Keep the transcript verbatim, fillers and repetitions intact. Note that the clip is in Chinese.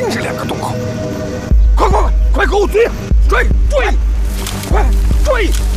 定这两个洞口！快快快，快给我追！追追！快追！